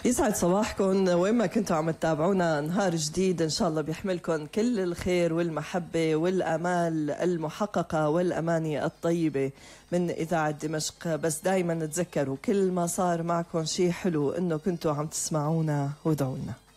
يسعد صباحكم وين ما كنتوا عم تتابعونا. نهار جديد ان شاء الله بيحملكم كل الخير والمحبة والامال المحققة والاماني الطيبة من اذاعة دمشق. بس دايما تذكروا كل ما صار معكم شيء حلو انه كنتوا عم تسمعونا وادعوا لنا.